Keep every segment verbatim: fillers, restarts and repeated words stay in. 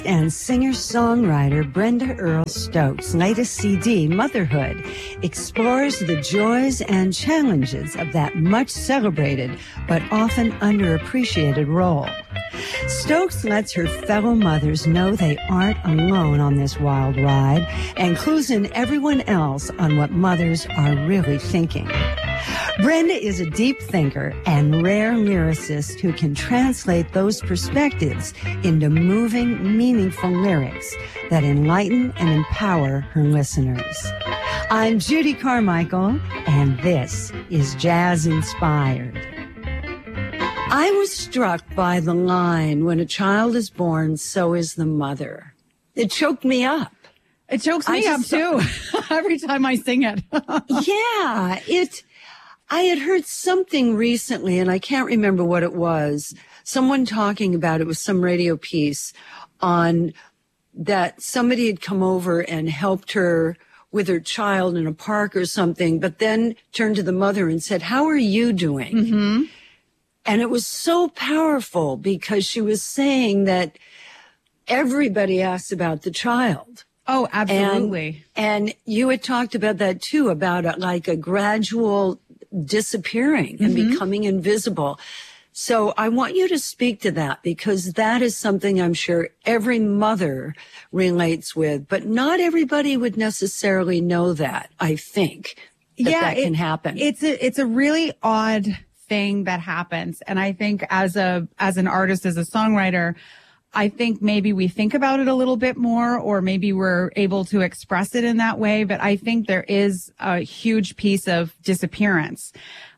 And singer-songwriter Brenda Earl Stokes' latest C D, Motherhood, explores the joys and challenges of that much-celebrated but often underappreciated role. Stokes lets her fellow mothers know they aren't alone on this wild ride and clues in everyone else on what mothers are really thinking. Brenda is a deep thinker and rare lyricist who can translate those perspectives into moving, meaningful lyrics that enlighten and empower her listeners. I'm Judy Carmichael, and this is Jazz Inspired. I was struck by the line, "When a child is born, so is the mother." It choked me up. It chokes me up, too, every time I sing it. Yeah, it... I had heard something recently, and I can't remember what it was, someone talking about it was some radio piece on that somebody had come over and helped her with her child in a park or something, but then turned to the mother and said, "How are you doing?" Mm-hmm. And it was so powerful because she was saying that everybody asks about the child. Oh, absolutely. And, and you had talked about that too, about a, like a gradual disappearing and mm-hmm. becoming invisible. So I want you to speak to that, because that is something I'm sure every mother relates with, but not everybody would necessarily know that, I think, that yeah, that it, can happen. It's a, it's a really odd thing that happens. And I think as a, as an artist, as a songwriter, I think maybe we think about it a little bit more, or maybe we're able to express it in that way. But I think there is a huge piece of disappearance,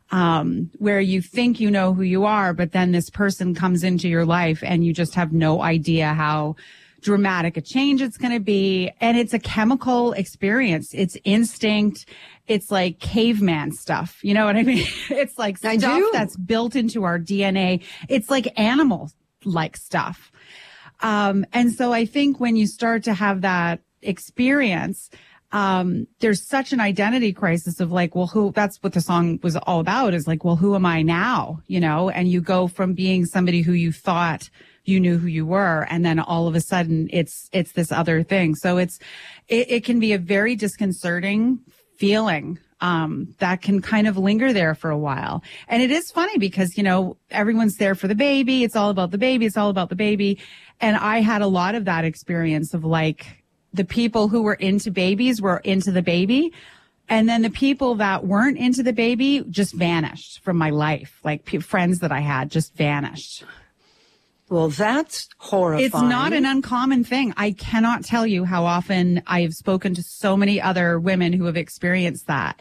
um, where you think you know who you are, but then this person comes into your life and you just have no idea how dramatic a change it's going to be. And it's a chemical experience. It's instinct. It's like caveman stuff. You know what I mean? It's like I stuff do. that's built into our D N A. It's like animal-like stuff. Um, and so I think when you start to have that experience, um, there's such an identity crisis of like, well, who, that's what the song was all about, is like, well, who am I now? You know, and you go from being somebody who you thought you knew who you were, and then all of a sudden it's, it's this other thing. So it's, it, it can be a very disconcerting feeling. Um, that can kind of linger there for a while. And it is funny because, you know, everyone's there for the baby. It's all about the baby. It's all about the baby. And I had a lot of that experience of like the people who were into babies were into the baby. And then the people that weren't into the baby just vanished from my life. Like p- friends that I had just vanished. Well, that's horrifying. It's not an uncommon thing. I cannot tell you how often I've spoken to so many other women who have experienced that.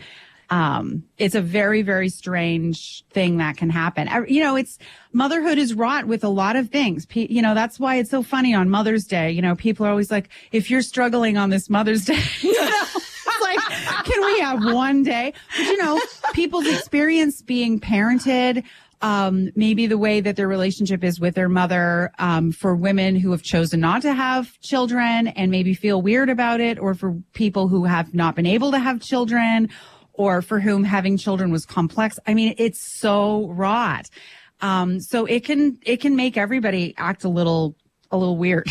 Um, it's a very, very strange thing that can happen. You know, it's motherhood is wrought with a lot of things. P- you know, that's why it's so funny on Mother's Day. You know, people are always like, if you're struggling on this Mother's Day, you know, it's like, can we have one day? But, you know, people's experience being parented, Um, maybe the way that their relationship is with their mother, um, for women who have chosen not to have children and maybe feel weird about it, or for people who have not been able to have children, or for whom having children was complex. I mean, it's so wrought. Um, so it can, it can make everybody act a little, a little weird.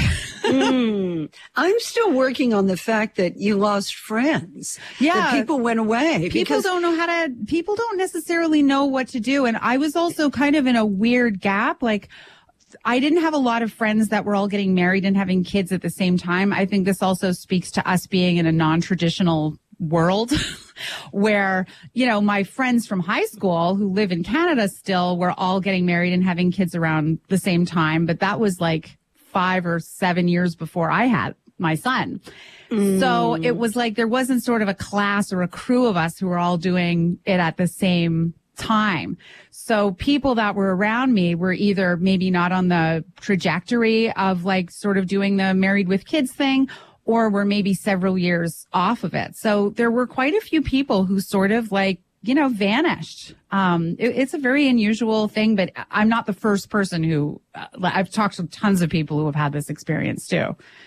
mm. I'm still working on the fact that you lost friends. Yeah. That people went away. People don't know how to, people don't necessarily know what to do. And I was also kind of in a weird gap. Like, I didn't have a lot of friends that were all getting married and having kids at the same time. I think this also speaks to us being in a non-traditional world where, you know, my friends from high school who live in Canada still were all getting married and having kids around the same time. But that was like five or seven years before I had my son. Mm. So it was like there wasn't sort of a class or a crew of us who were all doing it at the same time. So people that were around me were either maybe not on the trajectory of like sort of doing the married with kids thing, or were maybe several years off of it. So there were quite a few people who sort of like, you know, vanished. Um, it, it's a very unusual thing, but I'm not the first person who, uh, I've talked to tons of people who have had this experience too.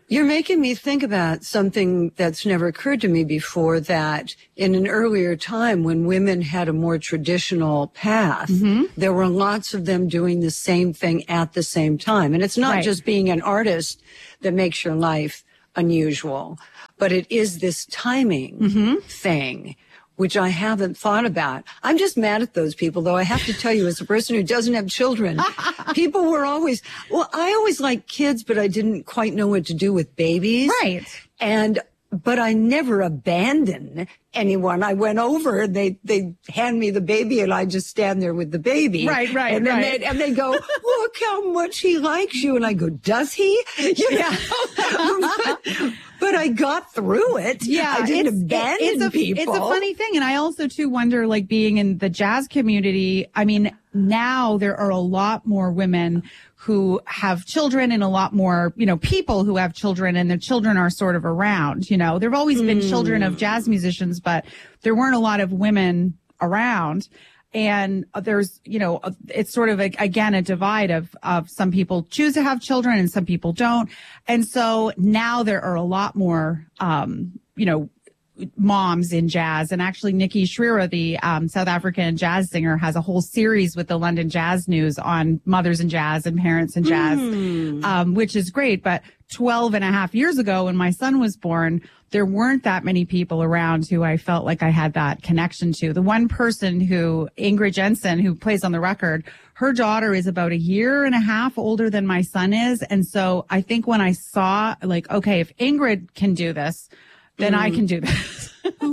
You're making me think about something that's never occurred to me before, that in an earlier time when women had a more traditional path, mm-hmm. there were lots of them doing the same thing at the same time. And it's not right. just being an artist that makes your life unusual, but it is this timing mm-hmm. thing, which I haven't thought about. I'm just mad at those people, though. I have to tell you, as a person who doesn't have children, people were always, well, I always liked kids, but I didn't quite know what to do with babies. Right. And, but I never abandoned anyone. I went over, they, they hand me the baby and I just stand there with the baby. Right, right, and then right. They, and they go, look how much he likes you. And I go, does he? You know? but, but I got through it. Yeah. I didn't it's, abandon it's a, people. It's a funny thing. And I also too wonder, like being in the jazz community, I mean, now there are a lot more women who have children and a lot more, you know, people who have children and their children are sort of around, you know, there've always mm. been children of jazz musicians, but there weren't a lot of women around. And there's, you know, it's sort of, a, again, a divide of, of some people choose to have children and some people don't. And so now there are a lot more, um, you know, moms in jazz. And actually Nikki Shrira, the um, South African jazz singer, has a whole series with the London Jazz News on mothers in jazz and parents in jazz, mm. um, which is great. But twelve and a half years ago when my son was born, there weren't that many people around who I felt like I had that connection to. The one person who, Ingrid Jensen, who plays on the record, her daughter is about a year and a half older than my son is. And so I think when I saw, like, okay, if Ingrid can do this, then mm. I can do this.